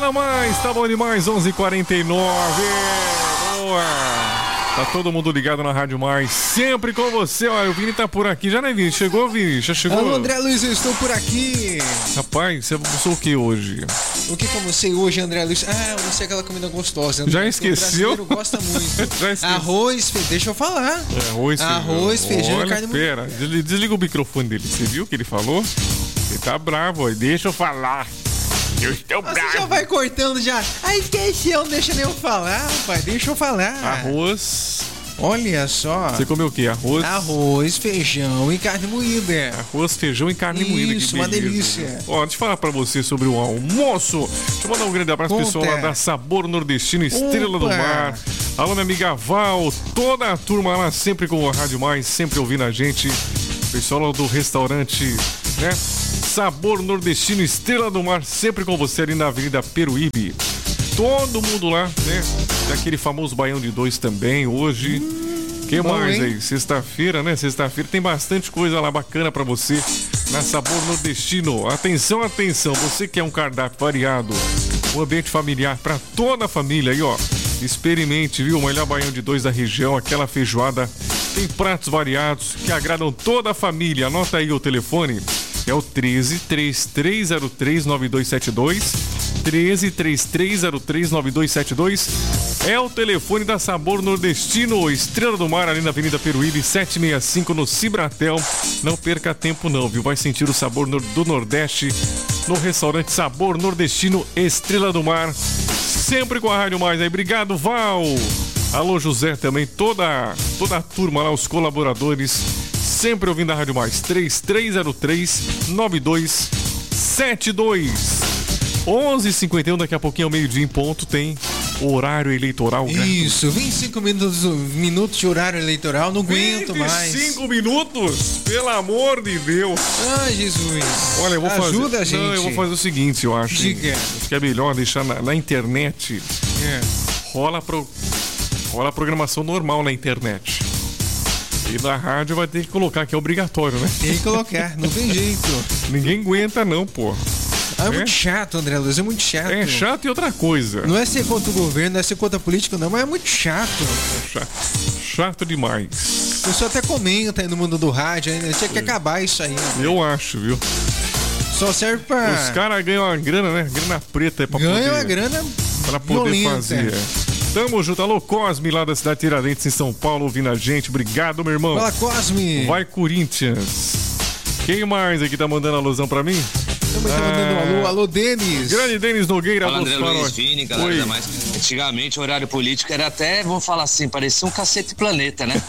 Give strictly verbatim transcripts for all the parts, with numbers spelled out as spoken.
Estrela Mais, tá bom demais, onze e quarenta e nove. Boa. Tá todo mundo ligado na Rádio Mais, sempre com você. Olha, o Vini tá por aqui. Já, né, Vini? Chegou, Vini? Já chegou? Alô, André Luiz, eu estou por aqui. Rapaz, você almoçou o que hoje? O que que eu almocei hoje, André Luiz? Ah, eu almocei aquela comida gostosa. Já esqueceu? O brasileiro gosta muito. Já esqueci. Arroz, fe... deixa eu falar. É, arroz, Arroz, feijão, feijão Olha, e carne pera, desliga, desliga o microfone dele. Você viu o que ele falou? Ele tá bravo, ó. Deixa eu falar. Eu estou Você bravo. já vai cortando já. Ah, esqueceu, não deixa nem eu falar, pai. Deixa eu falar. Arroz. Olha só. Você comeu o quê? Arroz? Arroz, feijão e carne moída. Arroz, feijão e carne Isso, moída. Que uma beleza. delícia. Ó, deixa eu falar pra você sobre o almoço. Deixa eu mandar um grande abraço pro pessoal lá da Sabor Nordestino, Estrela Opa. do Mar. Alô, minha amiga Val, toda a turma lá sempre com o Rádio Mais, sempre ouvindo a gente. Pessoal lá do restaurante, né? Sabor Nordestino, Estrela do Mar, sempre com você ali na Avenida Peruíbe. Todo mundo lá, né? Tem aquele famoso Baião de Dois também, hoje. Hum, que bom, mais hein? Aí? Sexta-feira, né? Sexta-feira tem bastante coisa lá bacana pra você na Sabor Nordestino. Atenção, atenção, você que é um cardápio variado, um ambiente familiar pra toda a família aí, ó. Experimente, viu? O melhor Baião de Dois da região, aquela feijoada. Tem pratos variados que agradam toda a família. Anota aí o telefone. É o treze, três três zero três, nove dois sete dois. treze, três três zero três, nove dois sete dois. É o telefone da Sabor Nordestino, Estrela do Mar, ali na Avenida Peruíbe, setecentos e sessenta e cinco, no Cibratel. Não perca tempo não, viu? Vai sentir o sabor do Nordeste no restaurante Sabor Nordestino, Estrela do Mar. Sempre com a Rádio Mais aí. Obrigado, Val. Alô, José também, toda, toda a turma lá, os colaboradores, sempre ouvindo a Rádio Mais. três três zero três, nove dois sete dois. onze e cinquenta e um, daqui a pouquinho ao meio-dia em ponto tem horário eleitoral. Isso, vinte e cinco minutos, minutos de horário eleitoral, não aguento mais. vinte e cinco minutos? Pelo amor de Deus. Ah, Jesus. Olha, eu vou fazer. Ajuda a gente. Não, eu vou fazer o seguinte, eu acho. Diga. Acho que é melhor deixar na, na internet. É. Rola, pro, rola a programação normal na internet. E na rádio vai ter que colocar, que é obrigatório, né? Tem que colocar, não tem jeito. Ninguém aguenta não, pô. Ah, é, é muito chato, André Luiz, é muito chato. É chato e outra coisa. Não é ser contra o governo, não é ser contra a política, não, mas é muito chato. É chato, chato demais. O pessoal até comenta aí no mundo do rádio, ainda tinha que acabar isso aí. Né? Eu acho, viu? Só serve pra... Os caras ganham uma grana, né? Grana preta é pra Ganham poder... uma grana pra poder violenta. fazer. É. Tamo junto. Alô, Cosme, lá da cidade de Tiradentes, em São Paulo, ouvindo a gente. Obrigado, meu irmão. Fala, Cosme. Vai, Corinthians. Quem mais aqui tá mandando alusão pra mim? Também tá mandando um alô. Alô, Denis. Grande Denis Nogueira. Fala, André Luiz, Vini, galera. Ainda mais. Antigamente, o horário político era até, vamos falar assim, parecia um Cacete Planeta, né?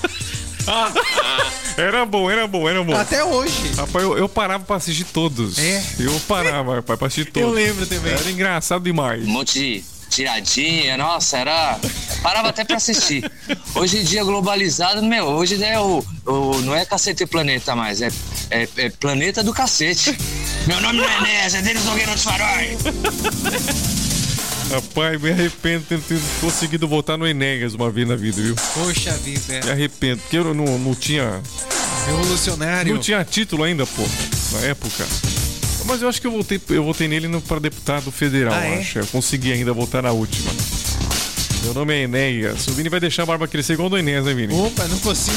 Era bom, era bom, era bom. Até hoje. Rapaz, eu, eu parava pra assistir todos. É? Eu parava, rapaz, pra assistir todos. Eu lembro também. Era engraçado demais. Um monte de tiradinha, nossa, era... Parava até pra assistir. Hoje em dia, globalizado, meu, hoje é o, o, não é Cacete Planeta mais, é, é, é Planeta do Cacete. Meu nome não é Enéas, é Denis Nogueira dos Faróis. Rapaz, me arrependo de ter conseguido votar no Enéas uma vez na vida, viu? Poxa vida. Me arrependo, porque eu não, não tinha... Revolucionário. Não tinha título ainda, pô, na época. Mas eu acho que eu votei, eu votei nele para deputado federal, ah, acho. É? Eu consegui ainda votar na última. Meu nome é Enéas. O Vini vai deixar a barba crescer igual do Enéas, né, Vini? Opa, não consigo.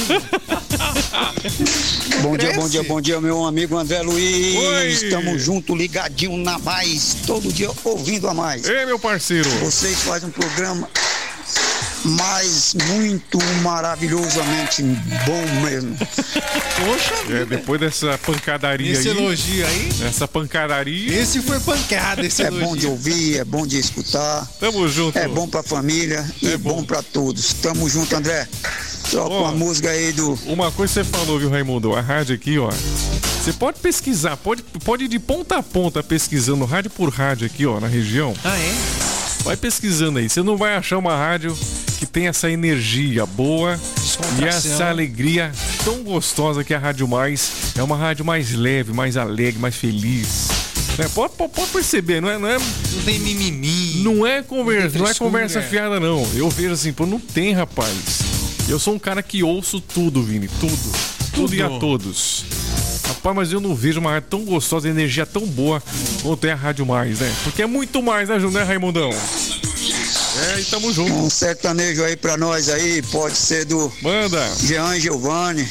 Bom dia, bom dia, bom dia, meu amigo André Luiz. Oi. Estamos juntos, ligadinho na Mais, todo dia ouvindo a Mais. Ei, meu parceiro. Vocês fazem um programa mas muito maravilhosamente bom mesmo. Poxa vida. É, depois dessa pancadaria esse aí. Esse elogio aí. Essa pancadaria. Esse foi pancada, esse é elogio. É bom de ouvir, é bom de escutar. Tamo junto. É bom pra família e é bom, bom pra todos. Tamo junto, André. Só com a música aí do... Uma coisa você falou, viu, Raimundo? A rádio aqui, ó. Você pode pesquisar, pode, pode ir de ponta a ponta pesquisando rádio por rádio aqui, ó, na região. Ah, é? Vai pesquisando aí. Você não vai achar uma rádio que tem essa energia boa e essa alegria tão gostosa que a Rádio Mais é uma rádio mais leve, mais alegre, mais feliz. É, pode, pode, pode perceber, não é, não é... Não tem mimimi. Não é conversa, não, não é conversa fiada, não. Eu vejo assim, pô, não tem, rapaz. Eu sou um cara que ouço tudo, Vini, tudo. Tudo, tudo e a todos. Rapaz, mas eu não vejo uma rádio tão gostosa, energia tão boa quanto é a Rádio Mais, né? Porque é muito mais, né, né, Raimundão? É, e tamo junto. Um sertanejo aí pra nós aí, pode ser do... Manda. Jean Giovanni.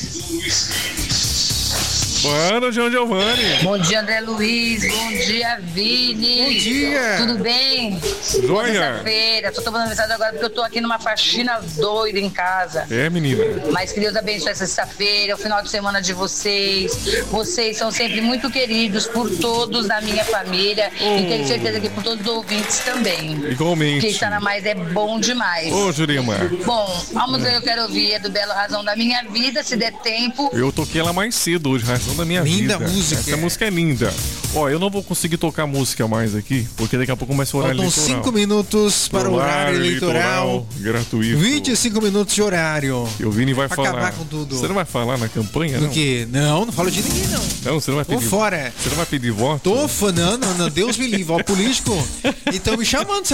Manda, Jean Giovanni. Bom dia, André Luiz. Bom dia, Vini. Bom dia. Tudo bem? Joia. Terça-feira. Tô tomando mensagem agora porque eu tô aqui numa faxina doida em casa. É, menina. Mas que Deus abençoe essa sexta-feira, o final de semana de vocês. Vocês são sempre muito queridos por todos da minha família. Oh. E tenho certeza que por todos os ouvintes também. Igualmente. Quem está na Mais é bom demais. Ô, Jurema. Bom, a música que eu quero ouvir é do Belo Razão da Minha Vida, se der tempo. Eu toquei ela mais cedo hoje, Razão da Minha Linda Vida. música. Essa música é linda. Ó, eu não vou conseguir tocar música mais aqui, porque daqui a pouco começa o horário Faltam eleitoral. cinco minutos para o horário eleitoral. Gratuito. vinte e cinco minutos de horário. E o Vini vai Pra falar. acabar com tudo. Você não vai falar na campanha, Do não? que? Não, não falo de ninguém, não. Não, você não vai Tô pedir. fora. Você não vai pedir voto? Tô falando, não, não, Deus me livre. Ó, político. E estão me chamando.